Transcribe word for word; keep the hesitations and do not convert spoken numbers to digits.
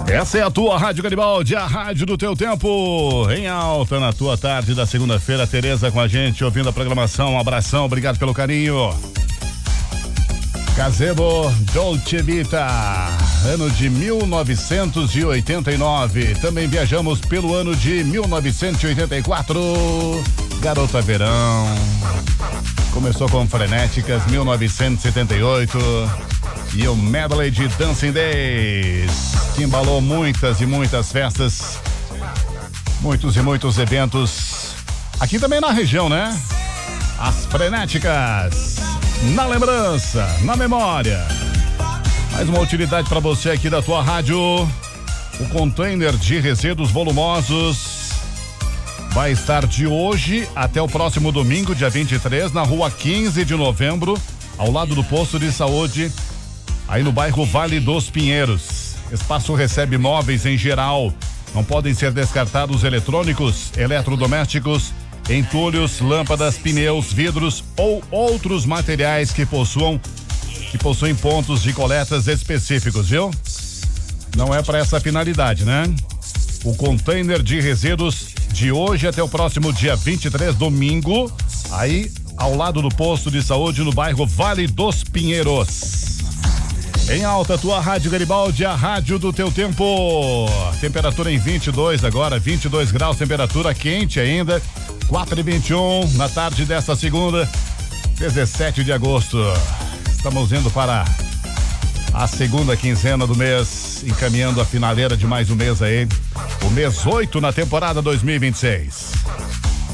Essa é a tua Rádio Garibaldi, a rádio do teu tempo, em alta na tua tarde da segunda-feira. Tereza com a gente, ouvindo a programação. Um abração, obrigado pelo carinho. Gazebo Dolce Vita, ano de mil novecentos e oitenta e nove. Também viajamos pelo ano de mil novecentos e oitenta e quatro. Garota Verão. Começou com Frenéticas, mil novecentos e setenta e oito. E o medley de Dancing Days, que embalou muitas e muitas festas, muitos e muitos eventos, aqui também na região, né? As Frenéticas, na lembrança, na memória. Mais uma utilidade para você aqui da tua rádio. O container de resíduos volumosos vai estar de hoje até o próximo domingo, dia vinte e três, na rua quinze de novembro, ao lado do posto de saúde, aí no bairro Vale dos Pinheiros. Espaço recebe móveis em geral. Não podem ser descartados eletrônicos, eletrodomésticos, entulhos, lâmpadas, pneus, vidros ou outros materiais que possuam que possuem pontos de coletas específicos, viu? Não é para essa finalidade, né? O container de resíduos de hoje até o próximo dia vinte e três, domingo, aí ao lado do posto de saúde no bairro Vale dos Pinheiros. Em alta, tua Rádio Garibaldi, a rádio do teu tempo. Temperatura em vinte e dois agora, vinte e dois graus, temperatura quente ainda. quatro e vinte e um na tarde desta segunda, dezessete de agosto. Estamos indo para a segunda quinzena do mês, encaminhando a finaleira de mais um mês aí. O mês oito na temporada dois mil e vinte e seis.